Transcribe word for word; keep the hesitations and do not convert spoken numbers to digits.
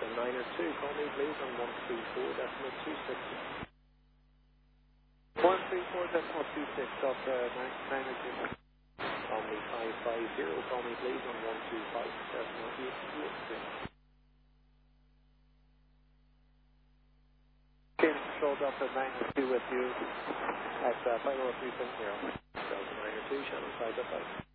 niner two, call me please on one three four decimal two six. one three four decimal two six, up uh, niner two. Call me five five zero, call me please on one two five decimal eight eight three. Change control Delta niner two with you at uh, five oh three seven zero. Delta niner two, channel five five.